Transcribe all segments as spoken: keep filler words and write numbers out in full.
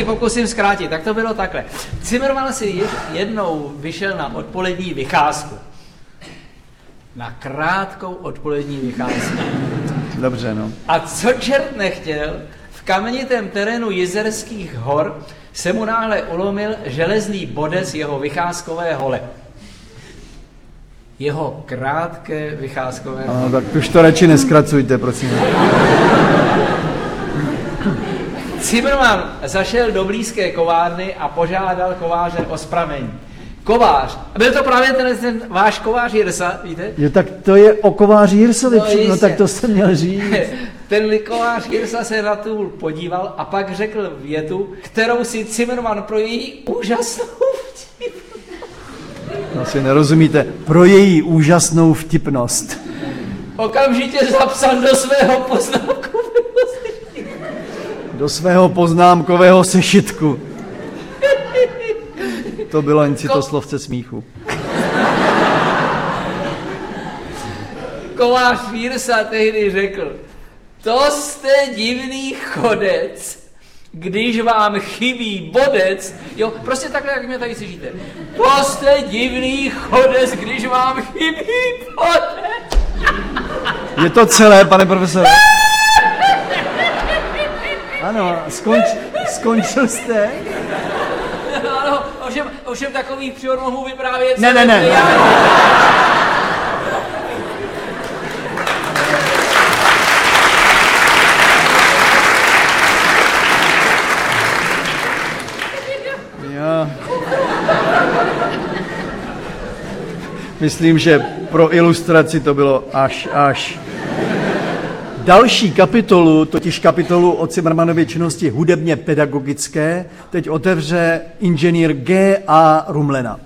ji pokusím zkrátit. Tak to bylo takhle. Zimmermann si jednou vyšel na odpolední vycházku. Na krátkou odpolední vycházku. Dobře, no. A co čert nechtěl, v kamenitém terénu Jizerských hor se mu náhle ulomil železný bodec jeho vycházkové hole. Jeho krátké vycházkové hole. Ano, tak už to radši neskracujte, prosím. Zimmermann zašel do blízké kovárny a požádal kováře o spravení. Kovář, byl to právě ten, ten váš kovář Jirsa, víte? Jo, tak to je o kováři Jirsovi, no, no tak to jste měl říct. Ten kovář Jirsa se na tu podíval a pak řekl větu, kterou si Zimmermann pro její úžasnou vtipnost. Asi nerozumíte, pro její úžasnou vtipnost. Okamžitě zapsal do svého poznámkového sešitku. Do svého poznámkového sešitku. To bylo jen si to slovce smíchu. Kovář Jirsa tehdy řekl, to jste divný chodec, když vám chybí bodec, jo, prostě takhle, jak mě tady slyšíte. To jste divný chodec, když vám chybí bodec. Je to celé, pane profesore? Ano, skonč, skončil jste? Ano, ovšem, ovšem takových příhod mohu vyprávět. Ne, ne, ne. Já myslím, že pro ilustraci to bylo až, až. Další kapitolu, totiž kapitolu o Zimmermannově činnosti hudebně pedagogické, teď otevře inženýr G A Rumlena.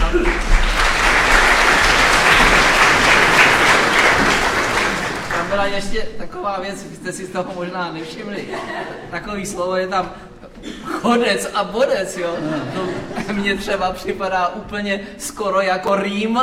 Tam byla ještě taková věc, jste si z toho možná nevšimli. Takový slovo je tam chodec a bodec, jo. To mně třeba připadá úplně skoro jako rým.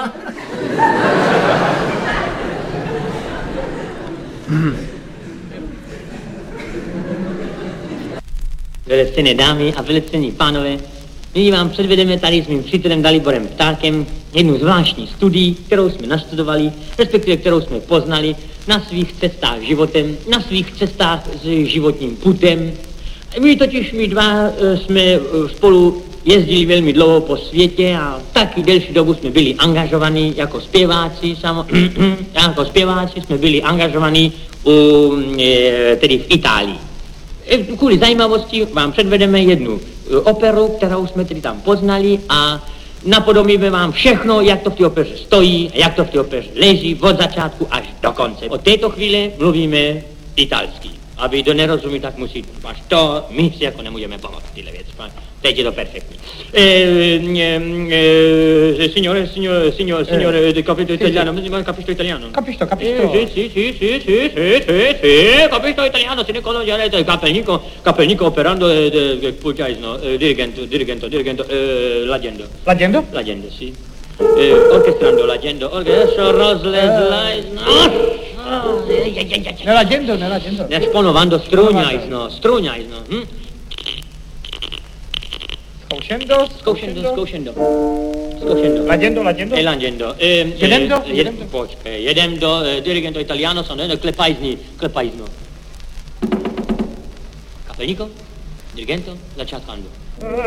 Velicené dámy a velicené pánové, nyní vám předvedeme tady s mým přítelem Daliborem Ptákem jednu zvláštní studii, kterou jsme nastudovali, respektive kterou jsme poznali na svých cestách životem, na svých cestách s životním putem. My totiž, my dva jsme spolu jezdili velmi dlouho po světě a taky delší dobu jsme byli angažovaní jako zpěváci, samo, jako zpěváci jsme byli angažovaní u, tedy v Itálii. Kvůli zajímavosti vám předvedeme jednu operu, kterou jsme tedy tam poznali a napodobíme vám všechno, jak to v té opeře stojí a jak to v té opeře leží od začátku až do konce. Od této chvíle mluvíme italsky. A vy to nerozumí, tak musíte, až to my si jako nemůžeme pomoct tyhle věci. Teď je to perfektní. Signore, signore, signore, signore, capito italiano, capisco italiano. Capisco, capisco. Sì, sì, sì, sì, sì, sì, sì, sì, capisco italiano, se ne conosce, capelnico, capelnico operando, pulciaisno, dirigento, dirigento, dirigento, l'agendo. L'agendo? L'agendo, sì. Orchestrando l'agendo, orchestro, rozlezlajzno. Nell'agendo, nell'agendo. Nesponovando struňajzno, struňajzno. Scoscendo, Scoscendo, scoscendo. Scoscendo. L'agendo, l'agendo. E l'agendo. E, Jedendo, eh, jedendo. Počkej, jedendo, eh, dirigento italiano, sono klepajzni, klepajzno. Kapelnico, dirigento, začátkando.